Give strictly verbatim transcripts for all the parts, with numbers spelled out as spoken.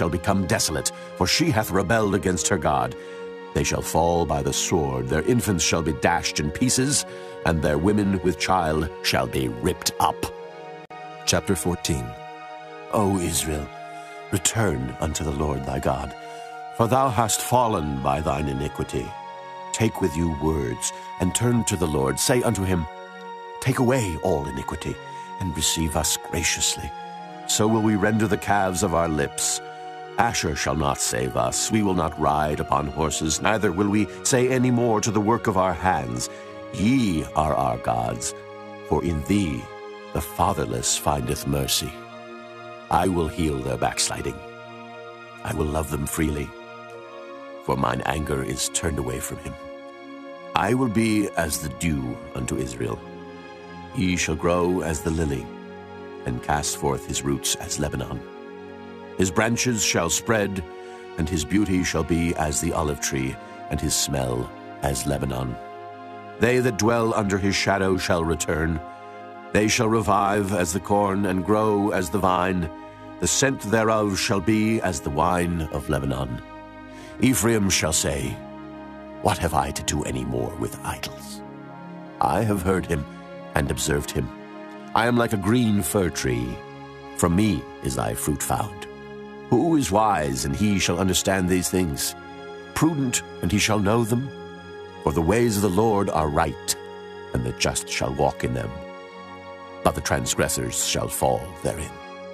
shall become desolate, for she hath rebelled against her God. They shall fall by the sword, their infants shall be dashed in pieces, and their women with child shall be ripped up. Chapter fourteen. O Israel, return unto the Lord thy God, for thou hast fallen by thine iniquity. Take with you words, and turn to the Lord. Say unto him, Take away all iniquity, and receive us graciously. So will we render the calves of our lips. Asher shall not save us. We will not ride upon horses, neither will we say any more to the work of our hands, Ye are our gods, for in thee the fatherless findeth mercy. I will heal their backsliding. I will love them freely, for mine anger is turned away from him. I will be as the dew unto Israel. He shall grow as the lily, and cast forth his roots as Lebanon. His branches shall spread, and his beauty shall be as the olive tree, and his smell as Lebanon. They that dwell under his shadow shall return. They shall revive as the corn, and grow as the vine. The scent thereof shall be as the wine of Lebanon. Ephraim shall say, What have I to do any more with idols? I have heard him and observed him. I am like a green fir tree. From me is thy fruit found. Who is wise, and he shall understand these things? Prudent, and he shall know them? For the ways of the Lord are right, and the just shall walk in them, but the transgressors shall fall therein.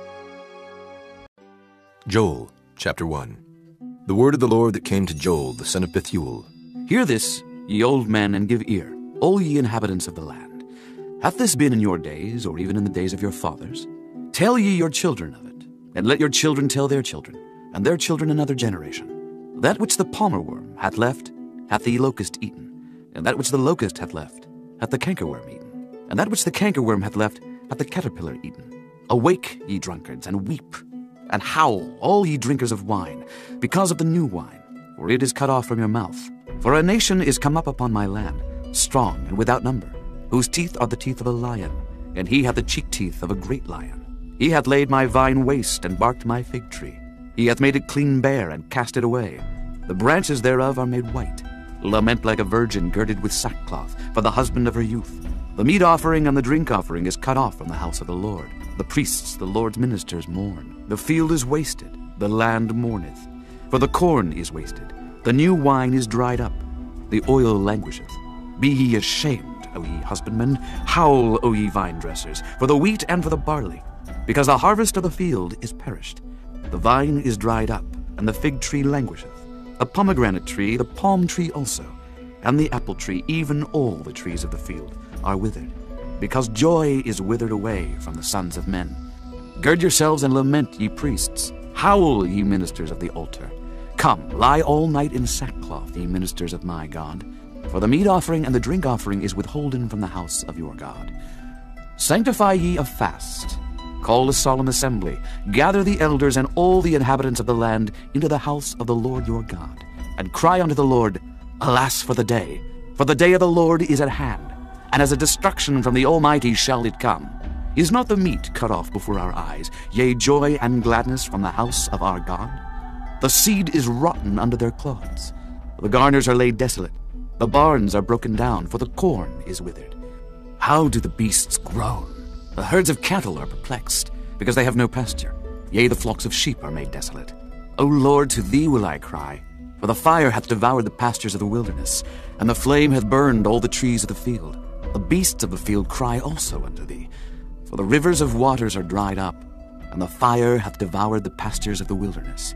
Joel, chapter one. The word of the Lord that came to Joel, the son of Bethuel. Hear this, ye old men, and give ear, all ye inhabitants of the land. Hath this been in your days, or even in the days of your fathers? Tell ye your children of it, and let your children tell their children, and their children another generation. That which the palmer worm hath left, hath the locust eaten, and that which the locust hath left, hath the cankerworm eaten, and that which the cankerworm hath left, hath the caterpillar eaten. Awake, ye drunkards, and weep, and howl, all ye drinkers of wine, because of the new wine, for it is cut off from your mouth. For a nation is come up upon my land, strong and without number, whose teeth are the teeth of a lion, and he hath the cheek teeth of a great lion. He hath laid my vine waste, and barked my fig tree. He hath made it clean bare, and cast it away. The branches thereof are made white. Lament like a virgin girded with sackcloth, for the husband of her youth. The meat offering and the drink offering is cut off from the house of the Lord. The priests, the Lord's ministers, mourn. The field is wasted, the land mourneth. For the corn is wasted, the new wine is dried up, the oil languisheth. Be ye ashamed, O ye husbandmen, howl, O ye vine dressers, for the wheat and for the barley, because the harvest of the field is perished. The vine is dried up, and the fig tree languisheth. The pomegranate tree, the palm tree also, and the apple tree, even all the trees of the field, are withered, because joy is withered away from the sons of men. Gird yourselves and lament, ye priests. Howl, ye ministers of the altar. Come, lie all night in sackcloth, ye ministers of my God. For the meat offering and the drink offering is withholden from the house of your God. Sanctify ye a fast. Call a solemn assembly. Gather the elders and all the inhabitants of the land into the house of the Lord your God. And cry unto the Lord, Alas for the day! For the day of the Lord is at hand, and as a destruction from the Almighty shall it come. Is not the meat cut off before our eyes, yea, joy and gladness from the house of our God? The seed is rotten under their clods. The garners are laid desolate. The barns are broken down, for the corn is withered. How do the beasts groan? The herds of cattle are perplexed, because they have no pasture. Yea, the flocks of sheep are made desolate. O Lord, to thee will I cry. For the fire hath devoured the pastures of the wilderness, and the flame hath burned all the trees of the field. The beasts of the field cry also unto thee. For the rivers of waters are dried up, and the fire hath devoured the pastures of the wilderness.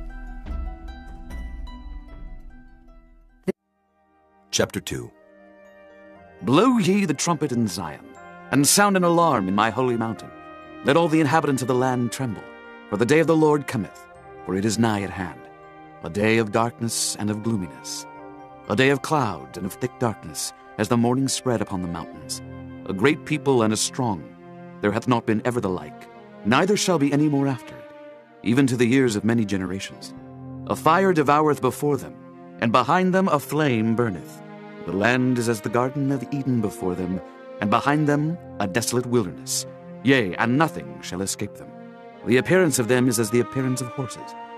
Chapter two. Blow ye the trumpet in Zion, and sound an alarm in my holy mountain. Let all the inhabitants of the land tremble, for the day of the Lord cometh, for it is nigh at hand. A day of darkness and of gloominess, a day of clouds and of thick darkness, as the morning spread upon the mountains. A great people and a strong, there hath not been ever the like, neither shall be any more after it, even to the years of many generations. A fire devoureth before them, and behind them a flame burneth. The land is as the garden of Eden before them, and behind them a desolate wilderness. Yea, and nothing shall escape them. The appearance of them is as the appearance of horses.